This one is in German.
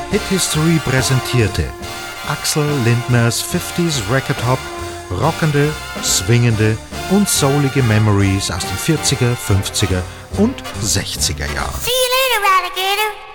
Hit History präsentierte Axel Lindners 50s Record Hop, rockende, swingende und soulige Memories aus den 40er, 50er und 60er Jahren. See you later, alligator.